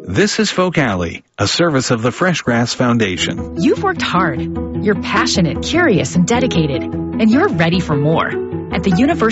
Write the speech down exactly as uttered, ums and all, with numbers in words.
This is Folk Alley, a service of the Fresh Grass Foundation. You've worked hard. You're passionate, curious, and dedicated, and you're ready for more. At the University